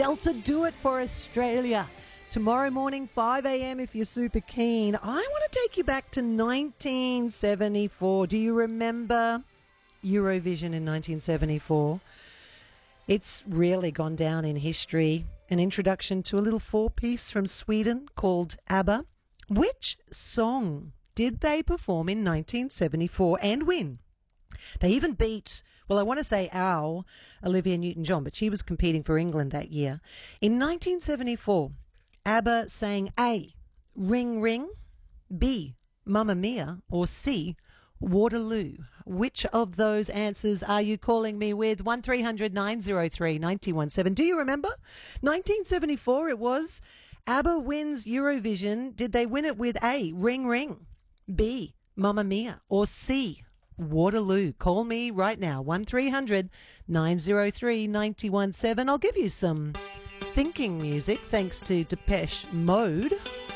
Delta, do it for Australia. Tomorrow morning, 5 a.m. if you're super keen. I want to take you back to 1974. Do you remember Eurovision in 1974? It's really gone down in history. An introduction to a little four-piece from Sweden called ABBA. Which song did they perform in 1974 and win? They even beat, well, I want to say our Olivia Newton-John, but she was competing for England that year. In 1974, ABBA sang A, Ring Ring, B, Mamma Mia, or C, Waterloo. Which of those answers are you calling me with? 1300 903 917. Do you remember? 1974 it was. ABBA wins Eurovision. Did they win it with A, Ring Ring, B, Mamma Mia, or C, Waterloo? Call me right now, 1300 903 917. I'll give you some thinking music thanks to Depeche Mode.